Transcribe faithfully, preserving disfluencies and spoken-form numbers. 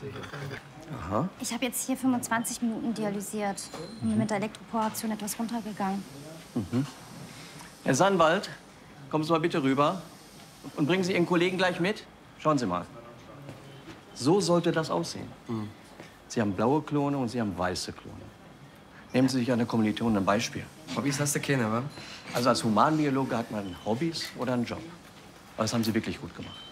Aha. Ich habe jetzt hier fünfundzwanzig Minuten dialysiert und bin mit der Elektroporation etwas runtergegangen. Mhm. Herr Sandwald, kommen Sie mal bitte rüber und bringen Sie Ihren Kollegen gleich mit. Schauen Sie mal. So sollte das aussehen. Mhm. Sie haben blaue Klone und Sie haben weiße Klone. Nehmen Sie sich an der Kommilitonen ein Beispiel. Hobbys hast du keine, wa? Also als Humanbiologe hat man Hobbys oder einen Job. Aber das haben Sie wirklich gut gemacht.